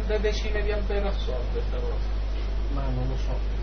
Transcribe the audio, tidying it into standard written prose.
quante decine di ampere assorbe questa cosa? Ma non lo so.